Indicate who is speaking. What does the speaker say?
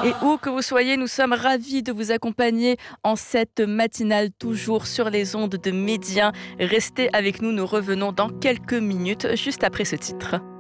Speaker 1: Et où que vous soyez, nous sommes ravis de vous accompagner en cette matinale, toujours sur les ondes de Médien. Restez avec nous, nous revenons dans quelques minutes, juste après ce titre.